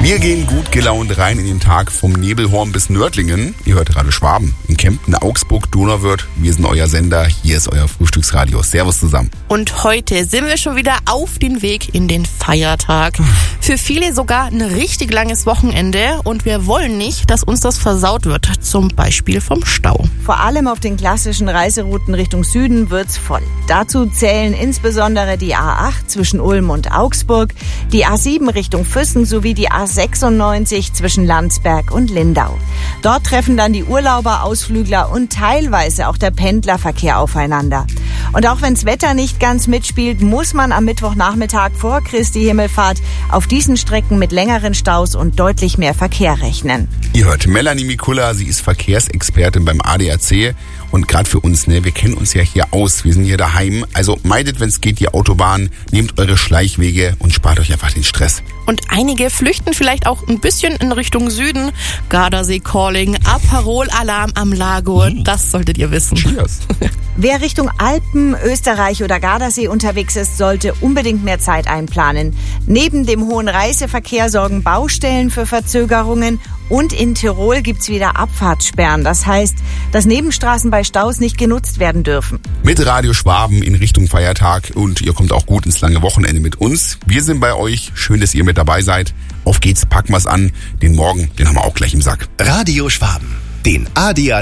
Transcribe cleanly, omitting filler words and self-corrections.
Wir gehen gut gelaunt rein in den Tag vom Nebelhorn bis Nördlingen. Ihr hört Radio Schwaben in Kempten, Augsburg, Donauwörth. Wir sind euer Sender, hier ist euer Frühstücksradio. Servus zusammen. Und heute sind wir schon wieder auf den Weg in den Feiertag. Für viele sogar ein richtig langes Wochenende und wir wollen nicht, dass uns das versaut wird, zum Beispiel vom Stau. Vor allem auf den klassischen Reiserouten Richtung Süden wird's voll. Dazu zählen insbesondere die A8 zwischen Ulm und Augsburg, die A7 Richtung Füssen sowie die A96 zwischen Landsberg und Lindau. Dort treffen dann die Urlauber, Ausflügler und teilweise auch der Pendlerverkehr aufeinander. Und auch wenns Wetter nicht ganz mitspielt, muss man am Mittwochnachmittag vor Christi Himmelfahrt auf diesen Strecken mit längeren Staus und deutlich mehr Verkehr rechnen. Ihr hört Melanie Mikula, sie ist Verkehrsexpertin beim ADAC. Und gerade für uns, wir kennen uns ja hier aus, wir sind hier daheim. Also meidet, wenn es geht, die Autobahn, nehmt eure Schleichwege und spart euch einfach den Stress. Und einige flüchten vielleicht auch ein bisschen in Richtung Süden. Gardasee Calling, Aperol-Alarm am Lago, das solltet ihr wissen. Cheers. Wer Richtung Alpen, Österreich oder Gardasee unterwegs ist, sollte unbedingt mehr Zeit einplanen. Neben dem hohen Reiseverkehr sorgen Baustellen für Verzögerungen und in Tirol gibt's wieder Abfahrtssperren. Das heißt, dass Nebenstraßen bei Staus nicht genutzt werden dürfen. Mit Radio Schwaben in Richtung Feiertag und ihr kommt auch gut ins lange Wochenende mit uns. Wir sind bei euch. Schön, dass ihr mit dabei seid. Auf geht's, packen wir's an. Den Morgen, den haben wir auch gleich im Sack. Radio Schwaben, den ADAC